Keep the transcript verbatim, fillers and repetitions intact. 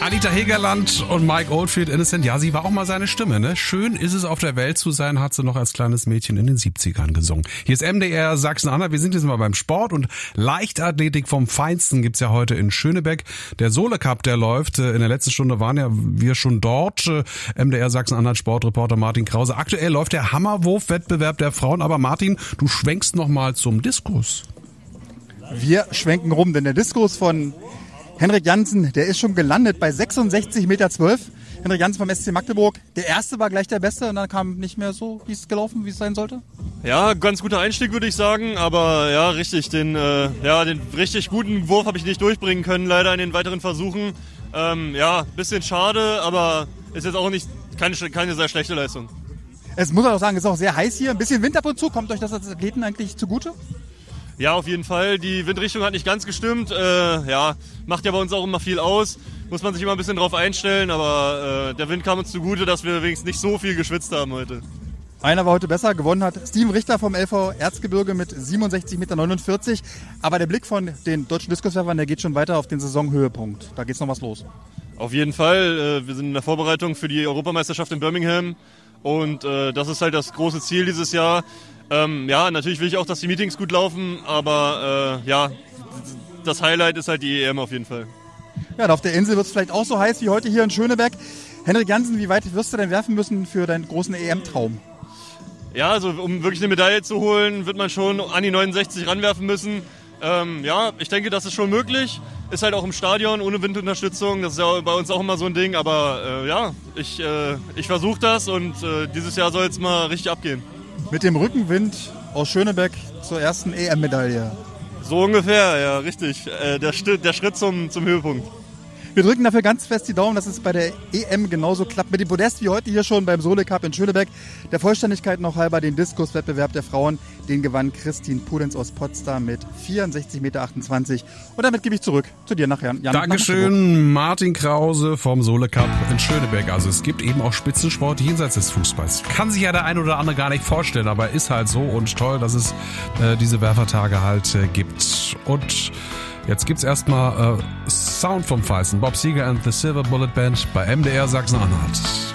Anita Hegerland und Mike Oldfield, Innocent, ja, sie war auch mal seine Stimme, ne? Schön ist es, auf der Welt zu sein, hat sie noch als kleines Mädchen in den siebzigern gesungen. Hier ist M D R Sachsen-Anhalt, wir sind jetzt mal beim Sport und Leichtathletik vom Feinsten gibt's ja heute in Schönebeck. Der Sole Cup, der läuft, in der letzten Stunde waren ja wir schon dort. M D R Sachsen-Anhalt Sportreporter Martin Krause. Aktuell läuft der Hammerwurf-Wettbewerb der Frauen, aber Martin, du schwenkst noch mal zum Diskus. Wir schwenken rum, denn der Diskus von Henrik Jansen, der ist schon gelandet bei sechsundsechzig Komma zwölf Meter. Henrik Jansen vom S C Magdeburg. Der erste war gleich der beste und dann kam nicht mehr so, wie es gelaufen, wie es sein sollte. Ja, ganz guter Einstieg, würde ich sagen. Aber ja, richtig, den, äh, ja, den richtig guten Wurf habe ich nicht durchbringen können, leider in den weiteren Versuchen. Ähm, ja, bisschen schade, aber ist jetzt auch nicht keine, keine sehr schlechte Leistung. Es muss man auch sagen, es ist auch sehr heiß hier. Ein bisschen Wind ab und zu. Kommt euch das als Athleten eigentlich zugute? Ja, auf jeden Fall. Die Windrichtung hat nicht ganz gestimmt. Äh, ja, macht ja bei uns auch immer viel aus. Muss man sich immer ein bisschen drauf einstellen, aber äh, der Wind kam uns zugute, dass wir wenigstens nicht so viel geschwitzt haben heute. Einer war heute besser, gewonnen hat Steven Richter vom L V Erzgebirge mit siebenundsechzig Komma neunundvierzig Meter. Aber der Blick von den deutschen Diskuswerfern, der geht schon weiter auf den Saisonhöhepunkt. Da geht's noch was los. Auf jeden Fall. Äh, wir sind in der Vorbereitung für die Europameisterschaft in Birmingham. Und äh, das ist halt das große Ziel dieses Jahr. Ähm, ja, natürlich will ich auch, dass die Meetings gut laufen, aber äh, ja, das Highlight ist halt die E M auf jeden Fall. Ja, auf der Insel wird es vielleicht auch so heiß wie heute hier in Schönebeck. Henrik Jansen, wie weit wirst du denn werfen müssen für deinen großen E M-Traum? Ja, also um wirklich eine Medaille zu holen, wird man schon an die neunundsechzig ranwerfen müssen. Ähm, ja, ich denke, das ist schon möglich. Ist halt auch im Stadion ohne Windunterstützung. Das ist ja bei uns auch immer so ein Ding. Aber äh, ja, ich, äh, ich versuche das und äh, dieses Jahr soll es mal richtig abgehen. Mit dem Rückenwind aus Schönebeck zur ersten E M-Medaille. So ungefähr, ja, richtig. Äh, der, St- der Schritt zum, zum Höhepunkt. Wir drücken dafür ganz fest die Daumen, dass es bei der E M genauso klappt. Mit dem Podest wie heute hier schon beim Sole Cup in Schönebeck. Der Vollständigkeit noch halber den Diskuswettbewerb der Frauen. Den gewann Christine Pudenz aus Potsdam mit vierundsechzig Komma achtundzwanzig Meter. Und damit gebe ich zurück zu dir nachher. Jan, Dankeschön, Martin Krause vom Sole Cup in Schönebeck. Also es gibt eben auch Spitzensport jenseits des Fußballs. Kann sich ja der ein oder andere gar nicht vorstellen, aber ist halt so und toll, dass es äh, diese Werfertage halt äh, gibt. Und jetzt gibt's erstmal äh, Sound vom Feinsten. Bob Seger and the Silver Bullet Band bei M D R Sachsen-Anhalt.